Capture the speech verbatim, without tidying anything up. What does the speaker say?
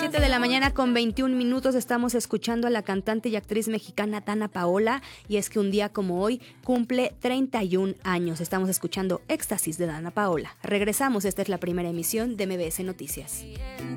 siete de la mañana con veintiún minutos estamos escuchando a la cantante y actriz mexicana Dana Paola, y es que un día como hoy cumple treinta y un años. Estamos escuchando Éxtasis de Dana Paola. Regresamos, esta es la primera emisión de M B S Noticias.